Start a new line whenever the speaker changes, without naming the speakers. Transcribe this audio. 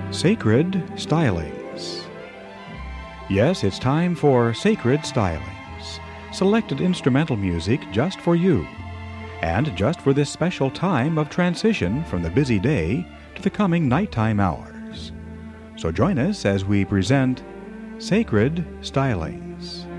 Sacred Stylings. Yes, it's time for Sacred Stylings, selected instrumental music just for you, and just for this special time of transition from the busy day to the coming nighttime hours. So join us as we present Sacred Stylings.